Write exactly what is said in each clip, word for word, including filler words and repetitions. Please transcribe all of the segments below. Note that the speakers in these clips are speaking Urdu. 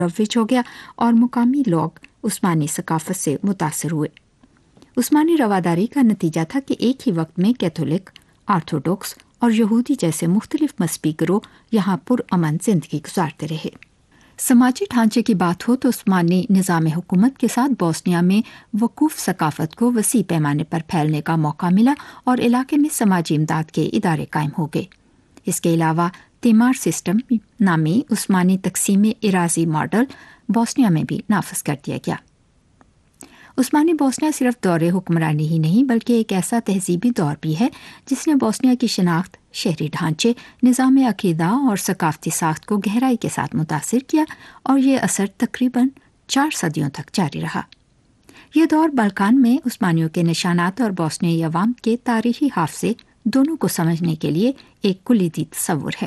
مروج ہو گیا اور مقامی لوگ عثمانی ثقافت سے متاثر ہوئے۔ عثمانی رواداری کا نتیجہ تھا کہ ایک ہی وقت میں کیتھولک، آرتھوڈوکس اور یہودی جیسے مختلف مذہبی گروہ یہاں پرامن زندگی گزارتے رہے۔ سماجی ڈھانچے کی بات ہو تو عثمانی نظام حکومت کے ساتھ بوسنیا میں وقوف ثقافت کو وسیع پیمانے پر پھیلنے کا موقع ملا اور علاقے میں سماجی امداد کے ادارے قائم ہو گئے۔ اس کے علاوہ تیمار سسٹم نامی عثمانی تقسیم اراضی ماڈل بوسنیا میں بھی نافذ کر دیا گیا۔ عثمانی بوسنیا صرف دور حکمرانی ہی نہیں بلکہ ایک ایسا تہذیبی دور بھی ہے جس نے بوسنیا کی شناخت، شہری ڈھانچے، نظام عقیدہ اور ثقافتی ساخت کو گہرائی کے ساتھ متاثر کیا، اور یہ اثر تقریباً چار صدیوں تک جاری رہا۔ یہ دور بالکان میں عثمانیوں کے نشانات اور بوسنیائی عوام کے تاریخی حافظے دونوں کو سمجھنے کے لیے ایک کلیدی تصور ہے۔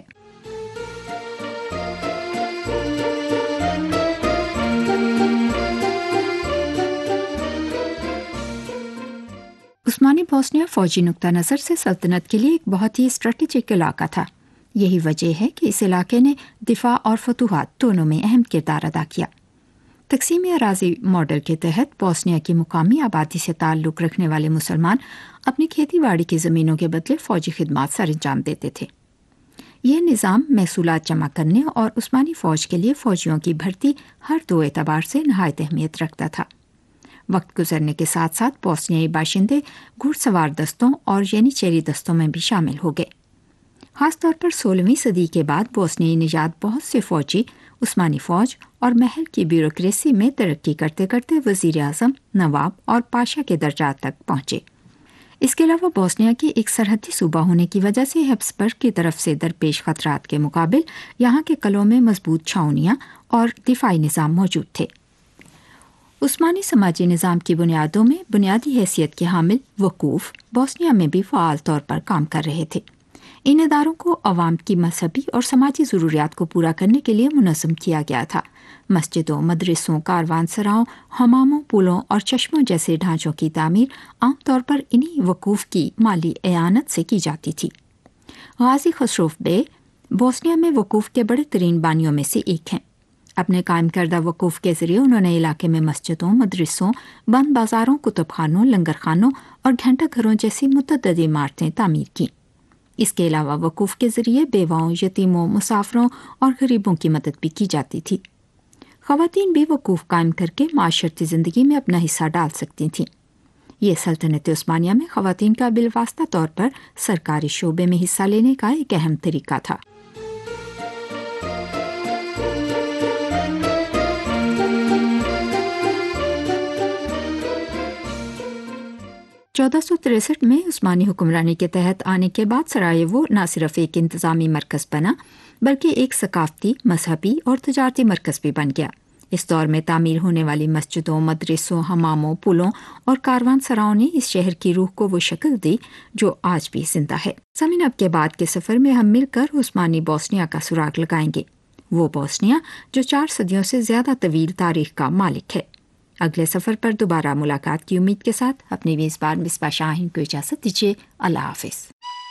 عثمانی بوسنیا فوجی نقطہ نظر سے سلطنت کے لیے ایک بہت ہی اسٹریٹجک علاقہ تھا۔ یہی وجہ ہے کہ اس علاقے نے دفاع اور فتوحات دونوں میں اہم کردار ادا کیا۔ تقسیم اراضی ماڈل کے تحت بوسنیا کی مقامی آبادی سے تعلق رکھنے والے مسلمان اپنی کھیتی باڑی کی زمینوں کے بدلے فوجی خدمات سر انجام دیتے تھے۔ یہ نظام محصولات جمع کرنے اور عثمانی فوج کے لیے فوجیوں کی بھرتی ہر دو اعتبار سے نہایت اہمیت رکھتا تھا۔ وقت گزرنے کے ساتھ ساتھ بوسنیائی باشندے گھڑ سوار دستوں اور ینیچیری دستوں میں بھی شامل ہو گئے۔ خاص طور پر سولہویں صدی کے بعد بوسنیائی نژاد بہت سے فوجی عثمانی فوج اور محل کی بیوروکریسی میں ترقی کرتے کرتے وزیر اعظم، نواب اور پاشا کے درجات تک پہنچے۔ اس کے علاوہ بوسنیا کے ایک سرحدی صوبہ ہونے کی وجہ سے ہیبسبرگ کی طرف سے درپیش خطرات کے مقابل یہاں کے قلعوں میں مضبوط چھاؤنیاں اور دفاعی نظام موجود تھے۔ عثمانی سماجی نظام کی بنیادوں میں بنیادی حیثیت کے حامل وقوف بوسنیا میں بھی فعال طور پر کام کر رہے تھے۔ ان اداروں کو عوام کی مذہبی اور سماجی ضروریات کو پورا کرنے کے لیے منظم کیا گیا تھا۔ مسجدوں، مدرسوں، کاروان سراؤں، حماموں، پلوں اور چشموں جیسے ڈھانچوں کی تعمیر عام طور پر انہی وقوف کی مالی اعانت سے کی جاتی تھی۔ غازی خسروف بے بوسنیا میں وقوف کے بڑے ترین بانیوں میں سے ایک ہیں۔ اپنے قائم کردہ وقوف کے ذریعے انہوں نے علاقے میں مسجدوں، مدرسوں، بند بازاروں، کتب خانوں، لنگر خانوں اور گھنٹہ گھروں جیسی متعدد عمارتیں تعمیر کیں۔ اس کے علاوہ وقوف کے ذریعے بیواؤں، یتیموں، مسافروں اور غریبوں کی مدد بھی کی جاتی تھی۔ خواتین بھی وقوف قائم کر کے معاشرتی زندگی میں اپنا حصہ ڈال سکتی تھیں۔ یہ سلطنت عثمانیہ میں خواتین کا بالواسطہ طور پر سرکاری شعبے میں حصہ لینے کا ایک اہم طریقہ تھا۔ چودہ سو تریسٹھ میں عثمانی حکمرانی کے تحت آنے کے بعد سراییوو نہ صرف ایک انتظامی مرکز بنا بلکہ ایک ثقافتی، مذہبی اور تجارتی مرکز بھی بن گیا۔ اس دور میں تعمیر ہونے والی مسجدوں، مدرسوں، حماموں، پلوں اور کاروان سراؤں نے اس شہر کی روح کو وہ شکل دی جو آج بھی زندہ ہے۔ سامعین، اب کے بعد کے سفر میں ہم مل کر عثمانی بوسنیا کا سراغ لگائیں گے، وہ بوسنیا جو چار صدیوں سے زیادہ طویل تاریخ کا مالک ہے۔ اگلے سفر پر دوبارہ ملاقات کی امید کے ساتھ اپنی میزبان مصباح شاہین کو اجازت دیجیے۔ اللہ حافظ۔